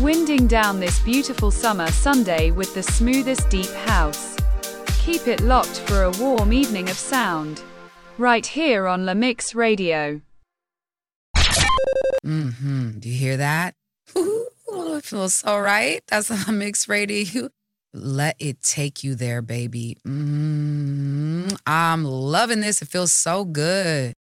Winding down this beautiful summer Sunday with the smoothest deep house. Keep it locked for a warm evening of sound. Right here on La Mix Radio. Do you hear that? Ooh, it feels so right. That's La Mix Radio. Let it take you there, baby. I'm loving this. It feels so good.